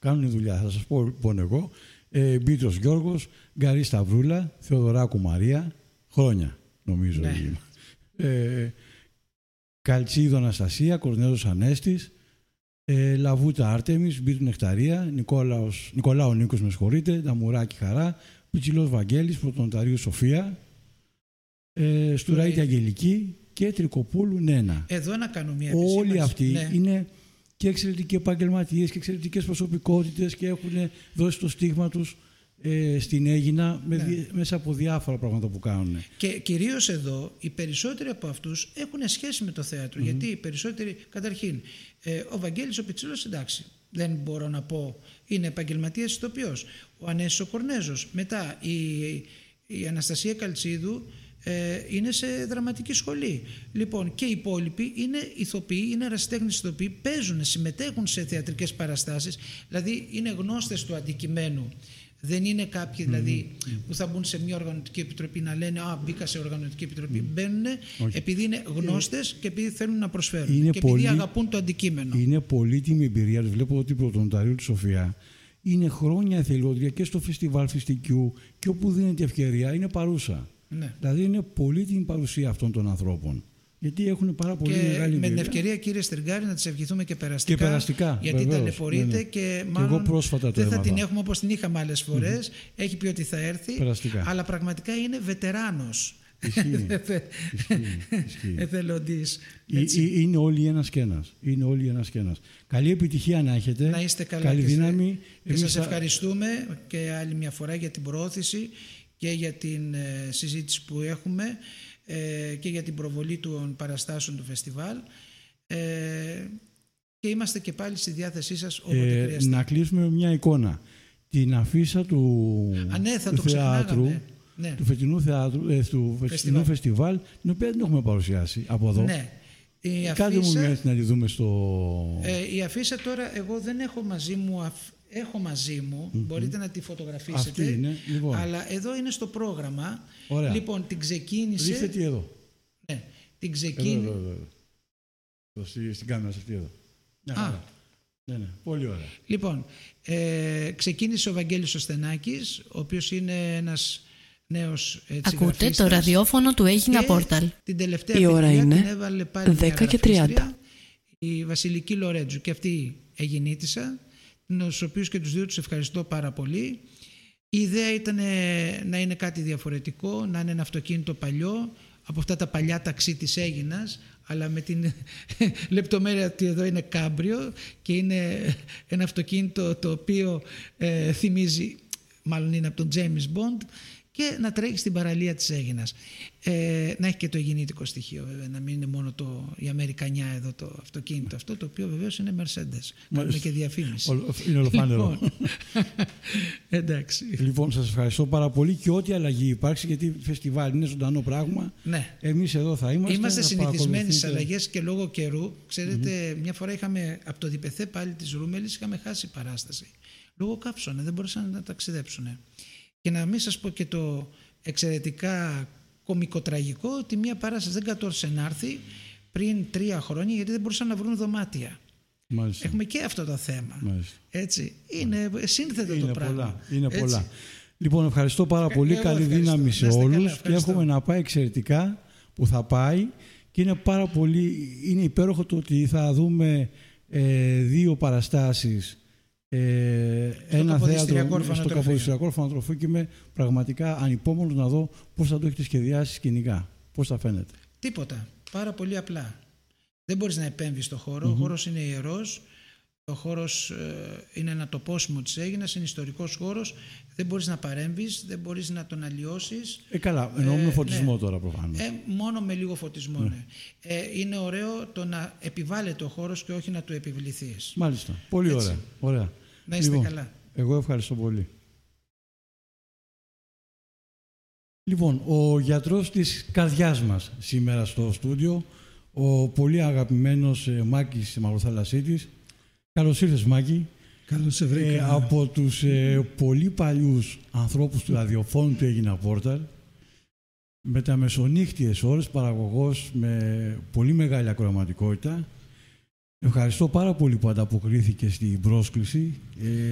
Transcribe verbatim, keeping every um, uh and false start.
Κάνουν δουλειά. Θα σας πω λοιπόν εγώ. Ε, Μπίτρος Γιώργος, Γκαρή Σταυρούλα, Θεοδωράκου Μαρία, χρόνια νομίζω. Ναι. Ε, Καλτσίδο Αναστασία, Κορνέλος Ανέστης, ε, Λαβούτα Άρτεμις, Μπίτου Νεκταρία, Νικόλαος, Νικολάου Νίκος, με συγχωρείτε, Νταμουράκη Χαρά, Πιτσιλός Βαγγέλης, Πρωτονοταρίου Σοφία, ε, Στουραήτη Αγγελική και Τρικοπούλου Νένα. Εδώ να κάνω μια επισήμανση. Όλοι αυτοί ναι. είναι και εξαιρετικοί επαγγελματίες και εξαιρετικές προσωπικότητες και έχουν δώσει το στίγμα τους ε, στην Αίγινα με, ναι. μέσα από διάφορα πράγματα που κάνουν. Και κυρίως εδώ οι περισσότεροι από αυτούς έχουν σχέση με το θέατρο. Mm-hmm. Γιατί οι περισσότεροι, καταρχήν, ε, ο Βαγγέλης ο Πιτσίλος, εντάξει, δεν μπορώ να πω, είναι επαγγελματίας ηθοποιός. Ο Ανέσης ο Κορνέζος. Μετά η, η Αναστασία Καλτσίδου ε, είναι σε δραματική σχολή. Λοιπόν, και οι υπόλοιποι είναι ηθοποιοί, είναι ερασιτέχνες ηθοποιοί, παίζουν, συμμετέχουν σε θεατρικές παραστάσεις, δηλαδή είναι γνώστες του αντικειμένου. Δεν είναι κάποιοι δηλαδή mm-hmm. που θα μπουν σε μια οργανωτική επιτροπή να λένε «Α, μπήκα σε οργανωτική επιτροπή». Mm-hmm. Μπαίνουν okay. επειδή είναι γνώστες και επειδή θέλουν να προσφέρουν είναι και επειδή πολύ, αγαπούν το αντικείμενο. Είναι πολύτιμη εμπειρία. Βλέπω ότι η Πρωτονοταρίου του Σοφία είναι χρόνια εθελόντρια και στο φεστιβάλ Φιστικιού και όπου δίνεται ευκαιρία είναι παρούσα. Ναι. Δηλαδή είναι πολύτιμη παρουσία αυτών των ανθρώπων. Γιατί έχουν πάρα πολύ και μεγάλη με την ευκαιρία, κύριε Στεργάρη, να τις ευχηθούμε και περαστικά. Και περαστικά. Γιατί βεβαίως, ταλαιπωρείται ναι, ναι. και μάλλον και εγώ πρόσφατα το δεν θα έμαθα. την έχουμε όπως την είχαμε άλλες φορές. Mm-hmm. Έχει πει ότι θα έρθει. Περαστικά. Αλλά πραγματικά είναι βετεράνος. Ισχύει. Εθελοντής. Είναι όλοι ένας και ένας. Είναι όλοι ένας και ένας. Καλή επιτυχία να έχετε. Να είστε καλά. Καλή και δύναμη. Και σας θα... ευχαριστούμε και άλλη μια φορά για την προώθηση και για την ε, συζήτηση που έχουμε ε, και για την προβολή των παραστάσεων του φεστιβάλ. Ε, και είμαστε και πάλι στη διάθεσή σας όποτε ε, χρειαστεί. Να κλείσουμε με μια εικόνα. Την αφίσα του, Α, ναι, θα του το θεάτρου, ναι. του φετινού, θεάτρου, ε, του φετινού φεστιβάλ, την οποία δεν έχουμε παρουσιάσει από εδώ. Ναι. Η Κάντε αφίσα, μου μια να τη δούμε στο... Ε, η αφίσα τώρα, εγώ δεν έχω μαζί μου, αφ... έχω μαζί μου, mm-hmm. μπορείτε να τη φωτογραφίσετε, αυτή είναι, λοιπόν. Αλλά εδώ είναι στο πρόγραμμα. Ωραία. Λοιπόν, την ξεκίνησε... Δείξτε τι εδώ. Ναι, την ξεκίνησε... Εδώ, εδώ, εδώ. εδώ. Στην κάμερα αυτή εδώ. Α. Ναι, ναι. Πολύ ωραία. Λοιπόν, ε, ξεκίνησε ο Βαγγέλης ο Στενάκης, ο οποίος είναι ένας νέος έτσι, ακούτε γραφίστας, το ραδιόφωνο του Αίγινα Πόρταλ. Την τελευταία η ώρα είναι την έβαλε πάλι δέκα και τριάντα. Η Βασιλική Λορέτζου, και αυτή εγινήτησα, τους οποίους και τους δύο τους ευχαριστώ πάρα πολύ. Η ιδέα ήταν να είναι κάτι διαφορετικό, να είναι ένα αυτοκίνητο παλιό, από αυτά τα παλιά ταξί της Αίγινας, αλλά με την λεπτομέρεια ότι εδώ είναι κάμπριο και είναι ένα αυτοκίνητο το οποίο ε, θυμίζει, μάλλον είναι από τον James Bond, και να τρέχει στην παραλία της Αίγινας. Ε, να έχει και το αιγινήτικο στοιχείο βέβαια, να μην είναι μόνο το, η Αμερικανιά εδώ το αυτοκίνητο αυτό, το οποίο βεβαίως είναι Mercedes. Κάνουμε και διαφήμιση. Είναι ολοφάνερο. Λοιπόν, εντάξει. Λοιπόν, σας ευχαριστώ πάρα πολύ και ό,τι αλλαγή υπάρξει, γιατί φεστιβάλ είναι ζωντανό πράγμα. Ναι. Εμείς εδώ θα είμαστε. Είμαστε συνηθισμένοι στις αλλαγές και λόγω καιρού. Ξέρετε, mm-hmm. μια φορά είχαμε από το Διπεθέ πάλι της Ρούμελης, είχαμε χάσει παράσταση. Λόγω καύσωνα, δεν μπορούσαν να ταξιδέψουν. Και να μην σας πω και το εξαιρετικά κωμικοτραγικό, ότι μια παράσταση δεν κατόρθωσε να έρθει πριν τρία χρόνια γιατί δεν μπορούσαν να βρουν δωμάτια. Μάλιστα. Έχουμε και αυτό το θέμα. Μάλιστα. Έτσι. Είναι σύνθετο είναι το πράγμα. Πολλά. Είναι Έτσι. πολλά. Λοιπόν, ευχαριστώ πάρα πολύ. Εγώ Καλή ευχαριστώ. δύναμη σε Είστε όλους καλά, και εύχομαι να πάει εξαιρετικά που θα πάει, και είναι πάρα πολύ, είναι υπέροχο το ότι θα δούμε ε, δύο παραστάσεις. Ε, στο ένα θέατρο στο καποδιστριακό ορφανοτροφείο, και είμαι πραγματικά ανυπόμονος να δω πώς θα το έχετε σχεδιάσει σκηνικά, πώς θα φαίνεται. Τίποτα, πάρα πολύ απλά. Δεν μπορείς να επέμβεις στο χώρο, mm-hmm. ο χώρος είναι ιερός, ο χώρος ε, είναι ένα τοπόσιμο της Αίγινας, είναι ιστορικός χώρος, δεν μπορείς να παρέμβεις, δεν μπορείς να τον αλλοιώσεις. Ε, καλά, εννοώ με φωτισμό ναι. τώρα προφανώς. Ε, μόνο με λίγο φωτισμό, ναι. ναι. Ε, είναι ωραίο το να επιβάλλεται ο χώρος και όχι να του επιβληθείς. Μάλιστα, πολύ Έτσι. ωραία. ωραία. Να είστε λοιπόν, καλά. Εγώ ευχαριστώ πολύ. Λοιπόν, ο γιατρός της καρδιάς μας σήμερα στο στούντιο, ο πολύ αγαπημένος ε, Μάκης Μαυροθαλασσίτης. Καλώς ήρθες, Μάκη. Καλώς σε βρήκα. Ε, από τους ε, πολύ παλιούς ανθρώπους του ραδιοφώνου του Αίγινα Πόρταλ, με τα μεσονύχτιες ώρες, παραγωγός με πολύ μεγάλη ακροαματικότητα. Ευχαριστώ πάρα πολύ που ανταποκρίθηκε στην πρόσκληση. Ε,